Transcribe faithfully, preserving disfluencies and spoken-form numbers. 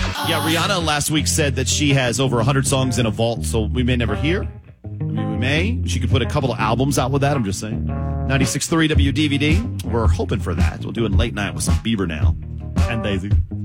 Yeah, Rihanna last week said that she has over one hundred songs in a vault, so we may never hear. I mean, we may. She could put a couple of albums out with that, I'm just saying. ninety-six point three W D V D. We're hoping for that. We'll do it late night with some Bieber now. And Daisy.